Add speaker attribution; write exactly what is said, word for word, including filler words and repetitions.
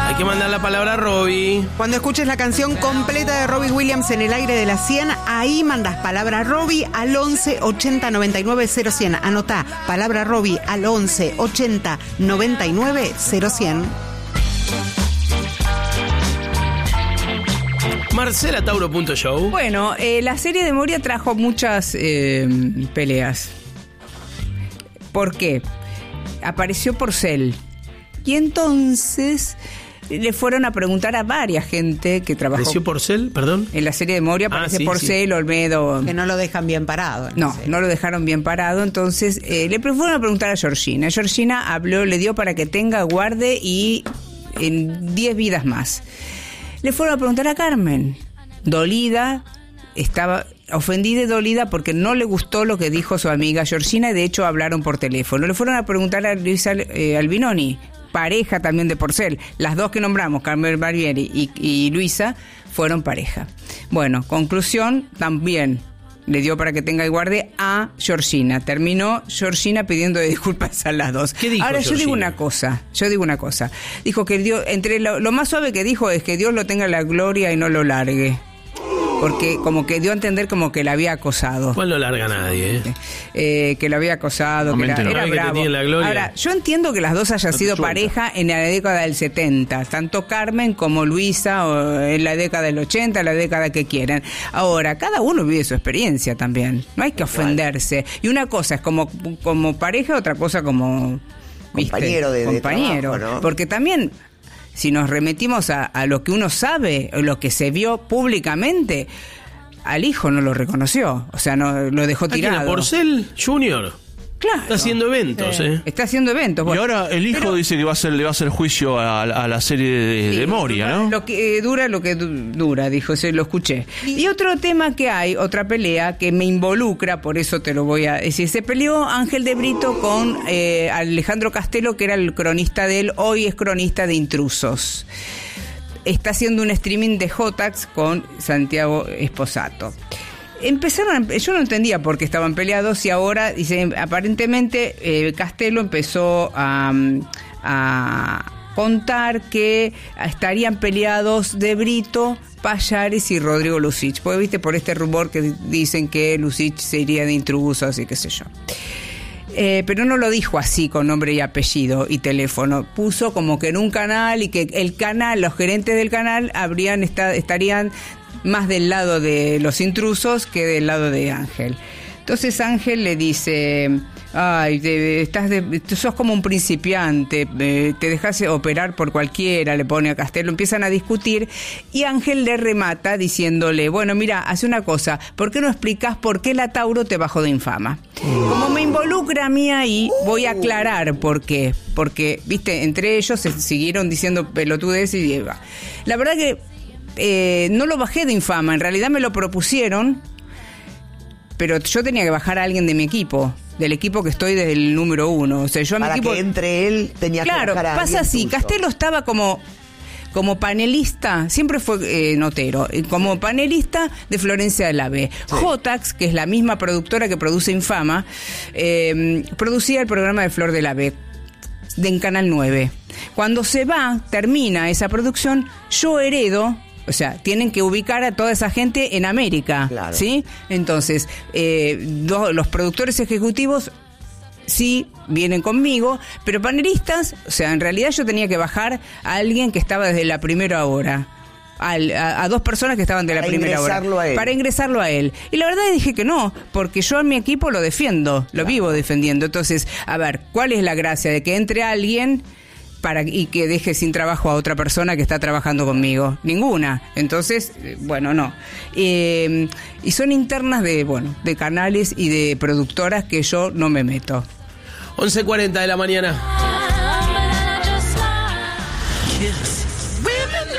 Speaker 1: Hay que mandar la palabra a Robbie.
Speaker 2: Cuando escuches la canción completa de Robbie Williams en el aire de las cien, ahí mandas palabra Robbie al once ochenta noventa y nueve cero cien. Anotá, palabra Robbie al once ochenta noventa y nueve cero cien.
Speaker 1: Marcela Tauro punto show.
Speaker 3: Bueno, eh, la serie de Moria trajo muchas eh, peleas. ¿Por qué? Apareció Porcel. Y entonces le fueron a preguntar a varias gente que trabajó.
Speaker 1: ¿Apareció Porcel? Perdón.
Speaker 3: En la serie de Moria aparece ah, sí, Porcel, sí. Olmedo.
Speaker 2: Que no lo dejan bien parado.
Speaker 3: No, no, no lo dejaron bien parado. Entonces eh, le fueron a preguntar a Georgina. Georgina habló, le dio para que tenga, guarde y en diez vidas más. Le fueron a preguntar a Carmen. Dolida, estaba ofendida y dolida porque no le gustó lo que dijo su amiga Georgina y de hecho hablaron por teléfono. Le fueron a preguntar a Luisa eh, Albinoni, pareja también de Porcel. Las dos que nombramos, Carmen Barbieri y, y Luisa, fueron pareja. Bueno, conclusión, también le dio para que tenga y guarde a Georgina. Terminó Georgina pidiendo disculpas a las dos.
Speaker 1: ¿Qué dijo
Speaker 3: Ahora
Speaker 1: Georgina?
Speaker 3: yo digo una cosa, yo digo una cosa. Dijo que Dios, entre lo, lo más suave que dijo es que Dios lo tenga en la gloria y no lo largue. Porque como que dio a entender como que la había acosado.
Speaker 1: ¿Cuál no larga nadie? Eh?
Speaker 3: Eh, que la había acosado, que era,
Speaker 1: no.
Speaker 3: era
Speaker 1: que
Speaker 3: bravo.
Speaker 1: La gloria.
Speaker 3: Ahora, yo entiendo que las dos hayan
Speaker 1: no
Speaker 3: sido pareja en la década del setenta, tanto Carmen como Luisa, o en la década del ochenta, la década que quieran. Ahora, cada uno vive su experiencia también, no hay que ofenderse. Y una cosa es como, como pareja, otra cosa como...
Speaker 4: Compañero
Speaker 3: ¿viste?
Speaker 4: de,
Speaker 3: Compañero,
Speaker 4: de trabajo, ¿no?
Speaker 3: Porque también... Si nos remitimos a, a lo que uno sabe, o lo que se vio públicamente, al hijo no lo reconoció, o sea, no lo dejó tirado.
Speaker 1: ¿A quién? ¿A Porcel Junior?
Speaker 3: Claro.
Speaker 1: Está haciendo eventos, ¿eh?
Speaker 3: Está haciendo eventos. Bueno,
Speaker 5: y ahora el hijo
Speaker 3: pero,
Speaker 5: dice que va a hacer, le va a hacer juicio a, a la serie de,
Speaker 3: sí,
Speaker 5: de Moria, ¿no?
Speaker 3: Lo que eh, dura, lo que du- dura, dijo, se lo escuché. Y otro tema que hay, otra pelea que me involucra, por eso te lo voy a decir. Se peleó Ángel de Brito con eh, Alejandro Castelo, que era el cronista de él, hoy es cronista de Intrusos. Está haciendo un streaming de Jotax con Santiago Esposato. Empezaron, yo no entendía por qué estaban peleados y ahora, dice, aparentemente eh, Castelo empezó a, a contar que estarían peleados de Brito, Payares y Rodrigo Lucich. Porque viste, por este rumor que dicen que Lucich se iría de Intrusos y qué sé yo. Eh, pero no lo dijo así con nombre y apellido y teléfono. Puso como que en un canal y que el canal, los gerentes del canal habrían esta, estarían más del lado de los intrusos que del lado de Ángel. Entonces Ángel le dice, ay, te, estás de, tú sos como un principiante, eh, te dejas operar por cualquiera, le pone a Castelo, empiezan a discutir y Ángel le remata diciéndole, bueno, mira, hace una cosa, ¿por qué no explicás por qué la Tauro te bajó de infama? Como me involucra a mí ahí, voy a aclarar por qué, porque, viste, entre ellos se siguieron diciendo pelotudes y la verdad que eh, no lo bajé de infama, en realidad me lo propusieron, pero yo tenía que bajar a alguien de mi equipo, del equipo que estoy desde el número uno. O sea, yo a mi
Speaker 4: Para
Speaker 3: equipo,
Speaker 4: que entre él tenía
Speaker 3: claro,
Speaker 4: que bajar a
Speaker 3: pasa
Speaker 4: alguien
Speaker 3: así,
Speaker 4: tuyo.
Speaker 3: Castelo estaba como, como panelista, siempre fue eh, notero, como panelista de Florencia de la B. Sí. Jotax, que es la misma productora que produce Infama, eh, producía el programa de Flor de la B, de en Canal nueve. Cuando se va, termina esa producción, yo heredo. O sea, tienen que ubicar a toda esa gente en América, claro. ¿Sí? Entonces, eh, do, los productores ejecutivos sí vienen conmigo, pero panelistas, o sea, en realidad yo tenía que bajar a alguien que estaba desde la primera hora. Al, a, a dos personas que estaban de la
Speaker 4: para
Speaker 3: primera hora
Speaker 4: a él.
Speaker 3: para ingresarlo a él. Y la verdad dije que no, porque yo a mi equipo lo defiendo, lo claro. vivo defendiendo. Entonces, a ver, ¿cuál es la gracia de que entre alguien para y que deje sin trabajo a otra persona que está trabajando conmigo? Ninguna. Entonces, bueno, no. Eh, y son internas de, bueno, de canales y de productoras que yo no me meto.
Speaker 1: once cuarenta de la mañana.